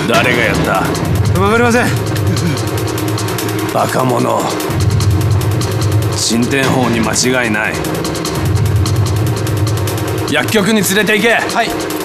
誰がやった？ わかりません。 若者。新天法に間違いない。薬局に連れて行け。 はい。